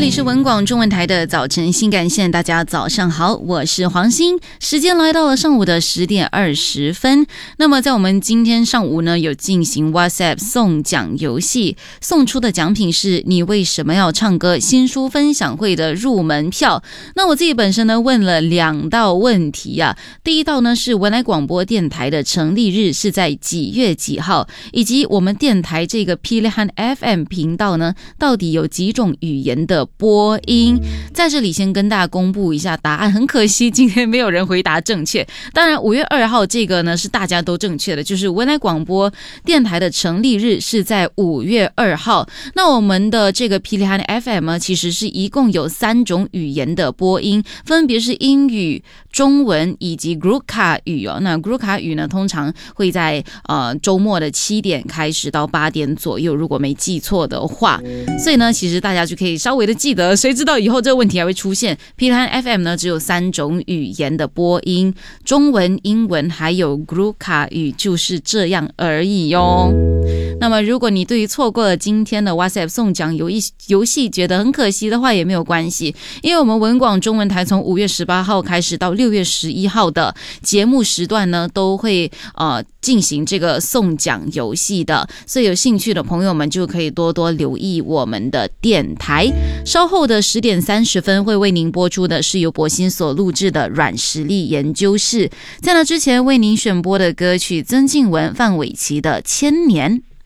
里是文广中文台的早晨新干线，大家早上好，我是黄欣，时间来到了上午的10点20分。那么在我们今天上午呢，有进行 WhatsApp 送奖游戏，送出的奖品是你为什么要唱歌新书分享会的入门票。那我自己本身呢问了2道问题啊，第一道呢是文莱广播电台的成立日是在几月几号，以及我们电台这个 Pilihan FM 频道呢到底有几种语言的播音。在这里先跟大家公布一下答案，很可惜今天没有人回答正确。当然5月2号这个呢是大家都正确的，就是文莱广播电台的成立日是在5月2号。那我们的这个 Pilihan FM 呢其实是一共有3种语言的播音，分别是英语、中文以及 Gurkha 语哦。那 Gurkha 语呢通常会在周末的7点开始到8点左右，如果没记错的话。所以呢其实大家就可以稍微的记得，谁知道以后这个问题还会出现。 Pilihan FM 呢只有3种语言的播音，中文、英文还有 Gurkha 语，就是这样而已哦。那么如果你对于错过了今天的 WhatsApp 送奖游戏觉得很可惜的话也没有关系，因为我们文广中文台从5月18号开始到6月11号的节目时段呢都会进行这个送奖游戏的，所以有兴趣的朋友们就可以多多留意我们的电台。稍后的10点30分会为您播出的是由博欣所录制的软实力研究室，在那之前为您选播的歌曲曾静文、范玮琪的《千年》。